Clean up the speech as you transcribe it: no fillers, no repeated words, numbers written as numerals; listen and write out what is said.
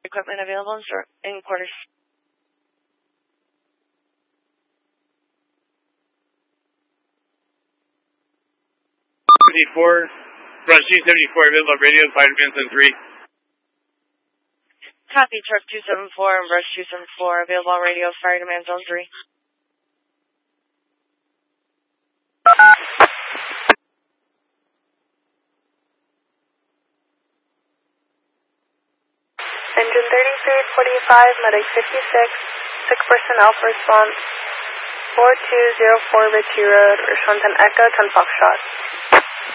equipment available in quarters. Brush G74 available radio, fire demands on 3. Copy, truck 274 and brush 274 available radio, fire demands on 3. Engine 3345, medic 56, 6 personnel for response, 4204 Ritchie Road, Rishon 10 Echo, 10 Foxtrot.